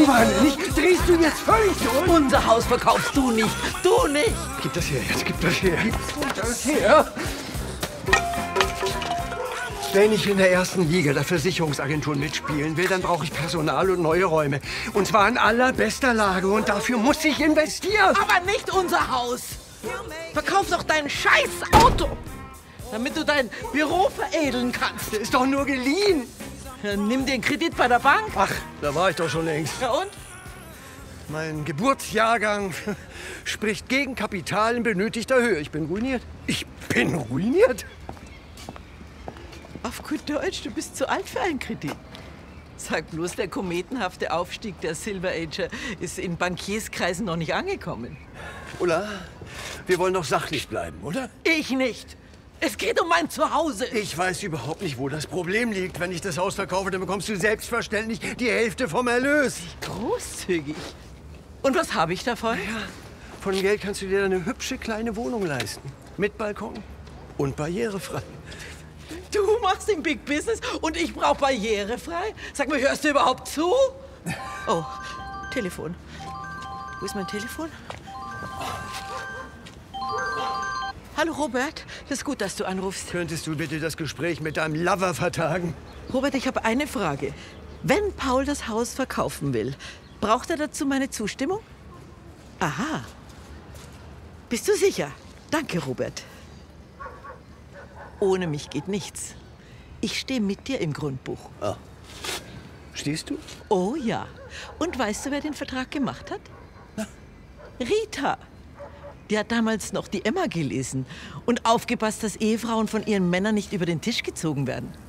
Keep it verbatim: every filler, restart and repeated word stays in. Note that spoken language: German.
du wahnsinnig? Drehst du jetzt völlig durch? Unser Haus verkaufst du nicht. Du nicht. Gib das her, jetzt gib das her. Gib das her. Wenn ich in der ersten Liga der Versicherungsagentur mitspielen will, dann brauche ich Personal und neue Räume. Und zwar in allerbester Lage. Und dafür muss ich investieren. Aber nicht unser Haus. Verkauf doch dein scheiß Auto, damit du dein Büro veredeln kannst. Der ist doch nur geliehen. Ja, nimm den Kredit bei der Bank. Ach, da war ich doch schon längst. Ja und? Mein Geburtsjahrgang spricht gegen Kapital in benötigter Höhe. Ich bin ruiniert. Ich bin ruiniert? Auf gut Deutsch, du bist zu alt für einen Kredit. Sag bloß, der kometenhafte Aufstieg der Silver Ager ist in Bankierskreisen noch nicht angekommen. Ulla, wir wollen doch sachlich bleiben, oder? Ich nicht. Es geht um mein Zuhause. Ich weiß überhaupt nicht, wo das Problem liegt. Wenn ich das Haus verkaufe, dann bekommst du selbstverständlich die Hälfte vom Erlös. Großzügig. Und was habe ich davon? Ja, von Geld kannst du dir eine hübsche kleine Wohnung leisten. Mit Balkon und barrierefrei. Du machst den Big Business und ich brauche barrierefrei? Sag mal, hörst du überhaupt zu? Oh, Telefon. Wo ist mein Telefon? Hallo Robert, das ist gut, dass du anrufst. Könntest du bitte das Gespräch mit deinem Lover vertagen? Robert, ich habe eine Frage. Wenn Paul das Haus verkaufen will, braucht er dazu meine Zustimmung? Aha. Bist du sicher? Danke, Robert. Ohne mich geht nichts. Ich stehe mit dir im Grundbuch. Ah. Stehst du? Oh ja. Und weißt du, wer den Vertrag gemacht hat? Na? Rita. Die hat damals noch die Emma gelesen und aufgepasst, dass Ehefrauen von ihren Männern nicht über den Tisch gezogen werden.